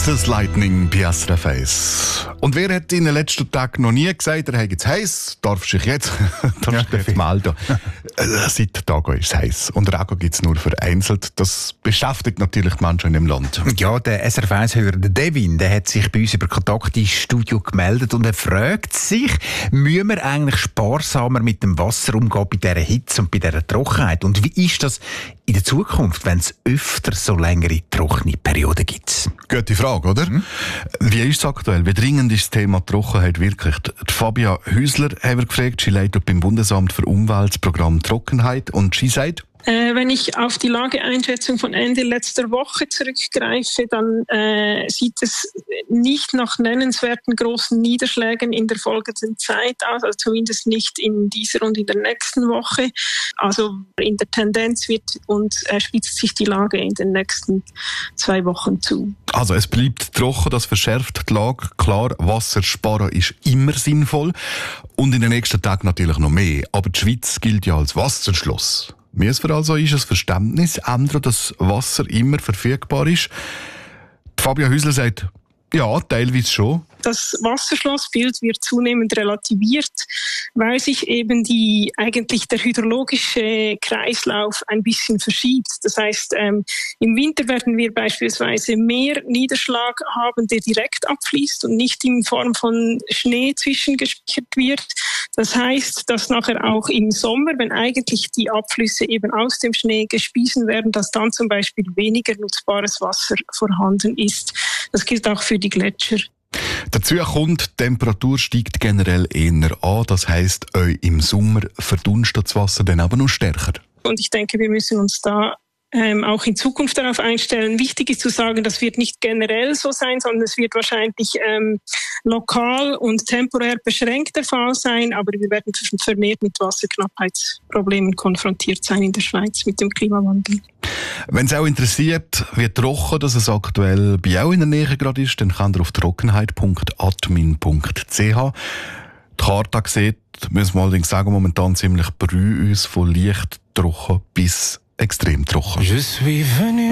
Texas Lightning bei SRF 1. Und wer hat in den letzten Tagen noch nie gesagt, er hat jetzt heiß, darfst du dich jetzt melden. Seit Tagen ist es heiß. Und Regen gibt es nur vereinzelt. Das beschäftigt natürlich die Menschen in dem Land. Ja, der SRF 1-Hörer Devin, der hat sich bei uns über Kontakt ins Studio gemeldet und er fragt sich, müssen wir eigentlich sparsamer mit dem Wasser umgehen bei dieser Hitze und bei dieser Trockenheit? Und wie ist das in der Zukunft, wenn es öfter so längere trockene Perioden gibt? Gute Frage, oder? Wie ist es aktuell? Wie dringend ist das Thema Trockenheit wirklich? Die Fabia Hüsler haben wir gefragt. Sie leitet beim Bundesamt für Umwelt das Programm Trockenheit und sie sagt: Wenn ich auf die Lageeinschätzung von Ende letzter Woche zurückgreife, dann sieht es nicht nach nennenswerten großen Niederschlägen in der folgenden Zeit aus, also zumindest nicht in dieser und in der nächsten Woche. Also in der Tendenz spitzt sich die Lage in den nächsten 2 Wochen zu. Also es bleibt trocken, das verschärft die Lage. Klar, Wasser sparen ist immer sinnvoll und in den nächsten Tagen natürlich noch mehr. Aber die Schweiz gilt ja als Wasserschloss. Müssen wir also das Verständnis ändern, dass Wasser immer verfügbar ist? Die Fabia Hüsler sagt, ja, teilweise schon. Das Wasserschlossbild wird zunehmend relativiert, weil sich eben der hydrologische Kreislauf ein bisschen verschiebt. Das heißt, im Winter werden wir beispielsweise mehr Niederschlag haben, der direkt abfließt und nicht in Form von Schnee zwischengespeichert wird. Das heißt, dass nachher auch im Sommer, wenn eigentlich die Abflüsse eben aus dem Schnee gespiesen werden, dass dann zum Beispiel weniger nutzbares Wasser vorhanden ist. Das gilt auch für die Gletscher. Dazu kommt, die Temperatur steigt generell eher an. Das heisst, im Sommer verdunstet das Wasser dann aber noch stärker. Und ich denke, wir müssen uns da auch in Zukunft darauf einstellen. Wichtig ist zu sagen, das wird nicht generell so sein, sondern es wird wahrscheinlich lokal und temporär beschränkt der Fall sein, aber wir werden vermehrt mit Wasserknappheitsproblemen konfrontiert sein in der Schweiz mit dem Klimawandel. Wenn es auch interessiert, wie trocken das es aktuell bei auch in der Nähe gerade ist, dann könnt ihr auf trockenheit.atmin.ch die Karte sieht, müssen wir allerdings sagen, momentan ziemlich brüh uns von leicht trocken bis extrem trocken.